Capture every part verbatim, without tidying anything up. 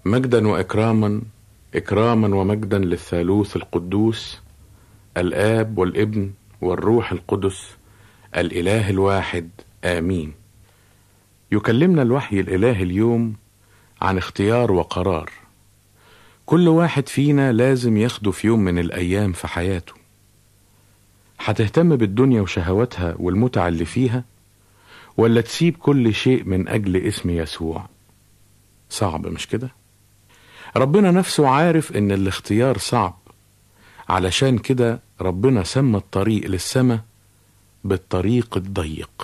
مجدا وإكراما، إكراما ومجدا للثالوث القدوس الآب والابن والروح القدس الإله الواحد، آمين. يكلمنا الوحي الإلهي اليوم عن اختيار وقرار كل واحد فينا لازم ياخده في يوم من الأيام في حياته. هتهتم بالدنيا وشهواتها والمتع اللي فيها، ولا تسيب كل شيء من أجل اسم يسوع؟ صعب مش كده؟ ربنا نفسه عارف ان الاختيار صعب، علشان كده ربنا سمى الطريق للسماء بالطريق الضيق.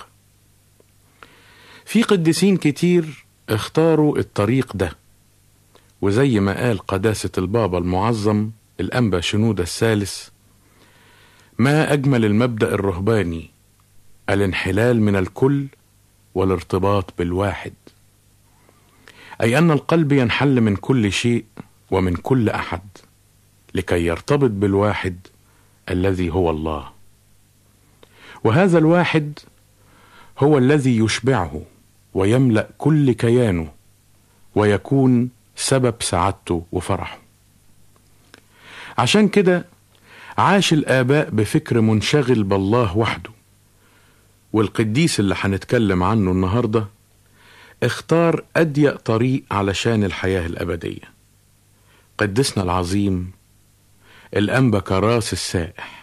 في قديسين كتير اختاروا الطريق ده، وزي ما قال قداسة البابا المعظم الأنبا شنودة الثالث: ما أجمل المبدأ الرهباني، الانحلال من الكل والارتباط بالواحد، أي أن القلب ينحل من كل شيء ومن كل أحد لكي يرتبط بالواحد الذي هو الله. وهذا الواحد هو الذي يشبعه ويملأ كل كيانه ويكون سبب سعادته وفرحه. عشان كده عاش الآباء بفكر منشغل بالله وحده، والقديس اللي هنتكلم عنه النهارده اختار أضيق طريق علشان الحياة الأبدية. قدسنا العظيم الأنبا كراس السائح.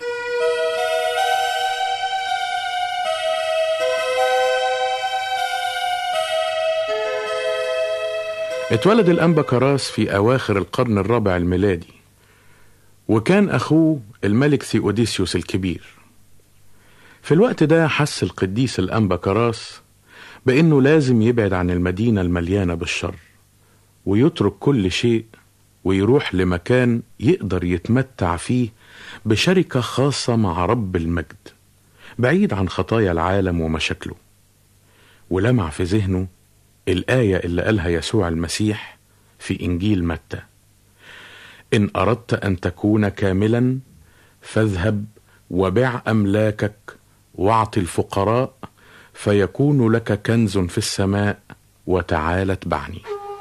اتولد الأنبا كراس في أواخر القرن الرابع الميلادي، وكان أخوه الملك ثيوديسيوس الكبير. في الوقت ده حس القديس الأنبا كراس بأنه لازم يبعد عن المدينة المليانة بالشر، ويترك كل شيء ويروح لمكان يقدر يتمتع فيه بشركة خاصة مع رب المجد، بعيد عن خطايا العالم ومشاكله. ولمع في ذهنه الآية اللي قالها يسوع المسيح في إنجيل متى: إن أردت أن تكون كاملا فاذهب وبع أملاكك واعط الفقراء فيكون لك كنز في السماء وتعال اتبعني.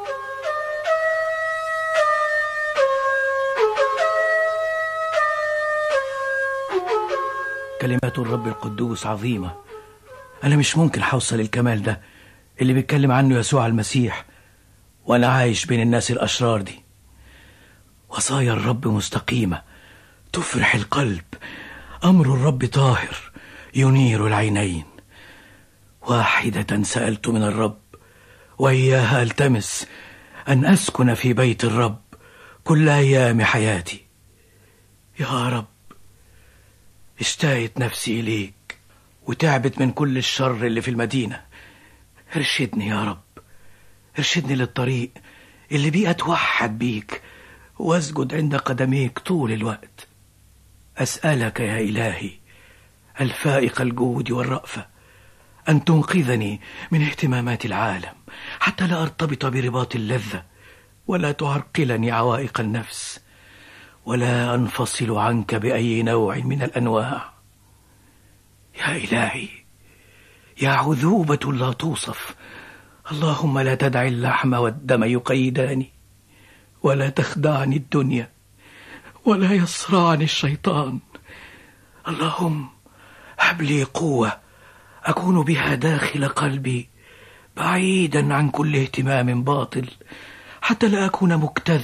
كلمات الرب القدوس عظيمة. أنا مش ممكن حوصل الكمال ده اللي بيتكلم عنه يسوع المسيح وأنا عايش بين الناس الأشرار دي. وصايا الرب مستقيمة تفرح القلب، أمر الرب طاهر ينير العينين. واحدة سألت من الرب وإياها التمس، أن أسكن في بيت الرب كل أيام حياتي. يا رب، اشتاقت نفسي إليك وتعبت من كل الشر اللي في المدينة. ارشدني يا رب، ارشدني للطريق اللي بيه أتوحد بيك واسجد عند قدميك طول الوقت. أسألك يا إلهي الفائق الجود والرأفة أن تنقذني من اهتمامات العالم، حتى لا أرتبط برباط اللذة، ولا تعرقلني عوائق النفس، ولا أنفصل عنك بأي نوع من الأنواع. يا إلهي، يا عذوبة لا توصف، اللهم لا تدع اللحم والدم يقيداني، ولا تخدعني الدنيا، ولا يصرعني الشيطان. اللهم هب لي قوة أكون بها داخل قلبي، بعيدا عن كل اهتمام باطل، حتى لا أكون مكتذبا